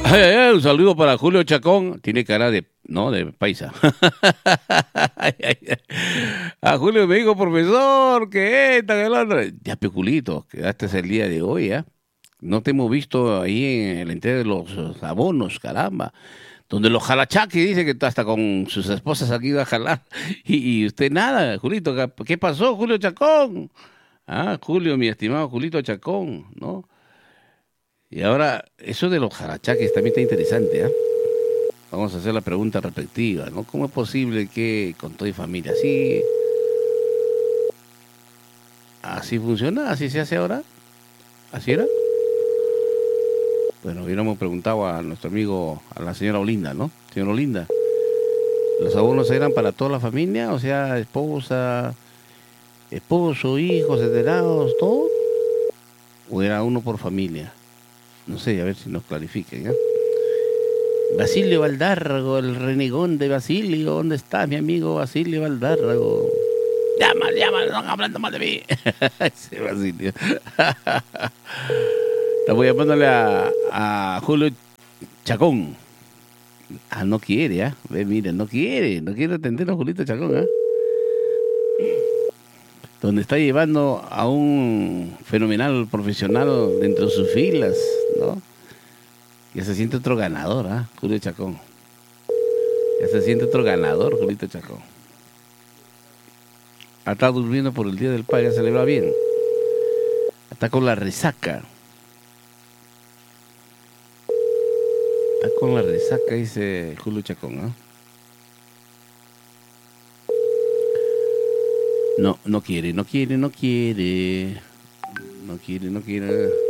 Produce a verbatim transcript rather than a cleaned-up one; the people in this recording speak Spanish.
Ay, ay, ay, un saludo para Julio Chacón. Tiene cara de, no, de paisa. Ay, ay, ay. A Julio me dijo, profesor, que esta, que la otra. Ya, Peculito, quedaste el día de hoy, ¿ah? No te hemos visto ahí en la entrega de los eh, abonos, caramba. Donde los jalachaques dice que hasta con sus esposas aquí iba a jalar. Y, y usted nada, Julito. ¿Qué qué pasó, Julio Chacón? Ah, Julio, mi estimado Julito Chacón, ¿no? Y ahora, eso de los jarachaques también está interesante, ¿ah? Vamos a hacer la pregunta respectiva, ¿no? ¿Cómo es posible que con toda y familia así, así funciona, así se hace ahora? ¿Así era? Bueno, hubiéramos preguntado a nuestro amigo, a la señora Olinda, ¿no? Señora Olinda, ¿los abonos eran para toda la familia? O sea, esposa, esposo, hijos, enterados, todo. ¿O era uno por familia? No sé, a ver si nos clarifiquen, ¿eh? Basilio Valdárrago, el renegón de Basilio. ¿Dónde está mi amigo Basilio Valdárrago? Llama, llama, no están hablando mal de mí. Ese Basilio. Estamos llamándole a, a Julio Chacón. Ah, no quiere, ¿ah? ¿eh? Ve, mire, no quiere, no quiere atender a Julito Chacón, ¿ah? ¿eh? Donde está llevando a un fenomenal profesional dentro de sus filas, ¿no? Ya se siente otro ganador, ¿ah? ¿eh? Julio Chacón. Ya se siente otro ganador, Julito Chacón. Está durmiendo por el Día del Padre, ya se le va bien. Está con la resaca. Está con la resaca, dice Julio Chacón, ¿ah? ¿eh? No, no quiere, no quiere, no quiere. No quiere, no quiere.